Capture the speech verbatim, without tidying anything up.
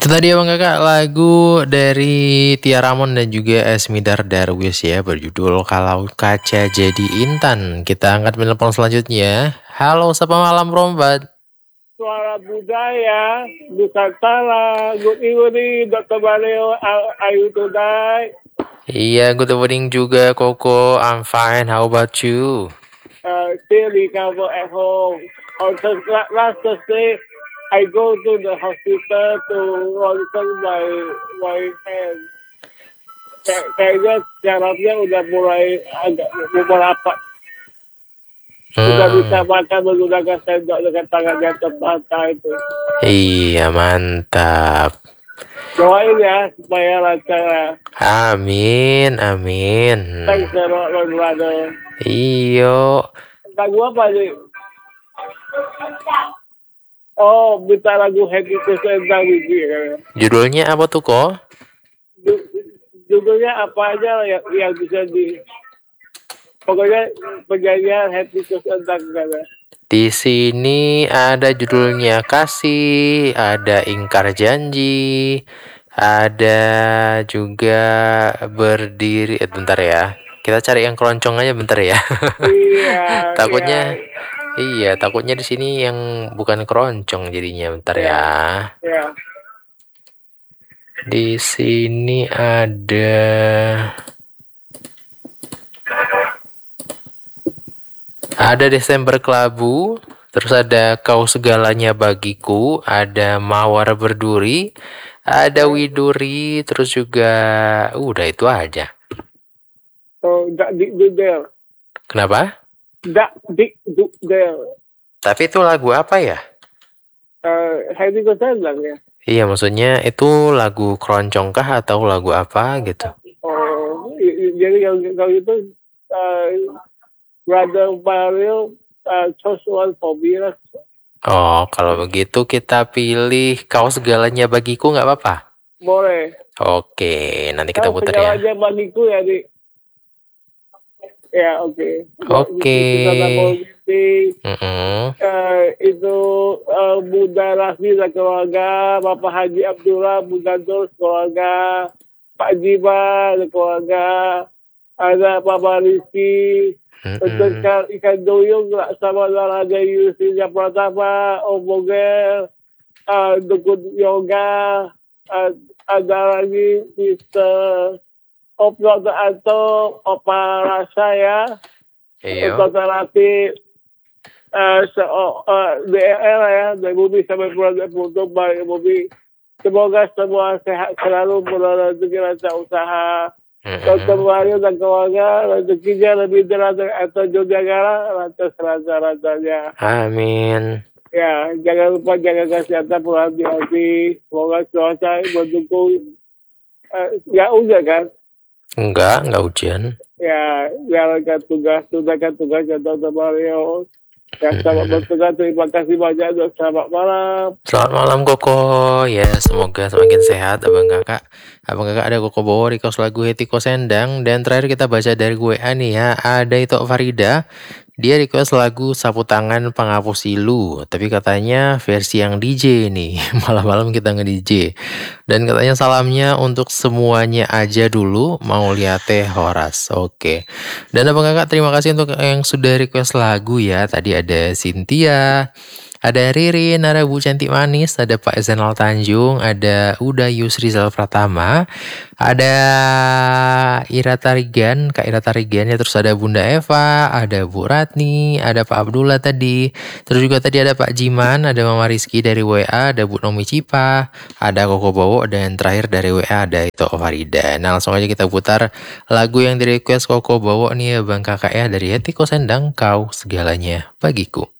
Itu tadi ya Bang Kakak lagu dari Tia Ramon dan juga Esmidar Darwis ya berjudul Kalau Kaca Jadi Intan. Kita angkat telepon selanjutnya. Halo, sapa malam Rombat. Suara budaya, Nusantara, good evening, dokter Mario, are you today? Iya, good evening juga Koko. I'm fine. How about you? Uh, still recover at home. On Thurs- last Thursday, I go to the hospital to ronsen my my hand. Kay- Kayaknya syarafnya udah mulai agak merapat. Sudah bisa Hmm, makan menggunakan sendok dengan tangan yang tepat itu. iya mantap. Doain ya supaya lancar ya. Amin, amin. Thanks a lot, my brother. Iyo, Lagu apa nih? Oh, minta lagu Happy Kusenda Wiki. judulnya apa tuh kok? Ju- Judulnya apa aja yang, yang bisa di... Pokoknya penyanyian Happy Kusenda Wiki. Di sini ada judulnya Kasih, ada Ingkar Janji, ada juga Berdiri. Eh, bentar ya. Kita cari yang keroncong aja bentar ya. Iya, Takutnya iya, iya, takutnya di sini yang bukan keroncong jadinya. Bentar iya, ya. iya. Di sini ada Ada Desember Kelabu, terus ada Kau Segalanya Bagiku, ada Mawar Berduri, ada Widuri, terus juga udah itu aja. Oh, Dak Dik Dudel. Kenapa? Dak Dik Dudel. Tapi itu lagu apa ya? Uh, Happy Kusenda ya. Iya, maksudnya itu lagu keroncong kah atau lagu apa gitu? Oh, i- i- jadi kalau kalau itu uh, Brother Mario uh, chose one for me lah. Oh, kalau begitu kita pilih Kau Segalanya Bagiku nggak apa-apa? Boleh. Oke, nanti kita Kau putar ya. penyalannya bagiku ya di. Ya oke. Oke. Kita mau meeting. Mm-mm. Eh, itu eh, Bunda Raffi dan keluarga, Bapak Haji Abdullah, Bunda Nur keluarga, Pak Jiba dan keluarga, ada Bapak Rizky, Mm-mm. Peterkar Ikan Duyung, Laksamana Raja Yusinya Pratama, Om Bogel, eh, Dukun Yoga, eh, ada lagi mister Om Dokter Anto, Opa Rasa ya, Iya. Dokter Latif, eh, se- oh, eh, D L ya, dari Bumi sampai Pulau Pulau Bali Bumi. Semoga semua sehat selalu, murah rezeki lancar usaha. Dokter Mm-mm. Mario dan keluarga, rezekinya lebih deras atau Yogyakarta, lancar selancar-lancarnya. Amin. Ya, jangan lupa jaga kesehatan, pulang hati-hati. Semoga cuaca mendukung. Eh, ya udah kan? Enggak, enggak hujan. Ya, jalankan tugas, tunaikan tugasnya Dokter Mario. Ya, selamat bertugas, terima kasih banyak, dok. Selamat malam. Selamat malam Koko. Ya, semoga semakin sehat Abang Kakak. Abang Kakak ada Koko bawa request lagu Hetiko Sendang. Dan terakhir kita baca dari W A nih ya. Ada itu Farida. Dia request lagu Sapu Tangan Penghapus Silu. Tapi katanya versi yang D J nih. Malam-malam kita nge-D J. Dan katanya salamnya untuk semuanya aja dulu. Mau lihat teh Horas. Oke. Dan Abang Kakak terima kasih untuk yang sudah request lagu ya. Tadi ada Cynthia, ada Ririn, ada Bu Cantik Manis, ada Pak Zainal Tanjung, ada Uda Yusrizal Pratama, ada Ira Tarigan, Kak Ira Tarigan ya, terus ada Bunda Eva, ada Bu Ratni, ada Pak Abdullah tadi, terus juga tadi ada Pak Jiman, ada Mama Rizky dari W A, ada Bu Nomi Cipa, ada Koko Bowo, dan terakhir dari W A ada itu Farida. Nah langsung aja kita putar lagu yang di request Koko Bowo nih ya Bang Kakak ya, dari Hetiko Sendang, Kau Segalanya Bagiku.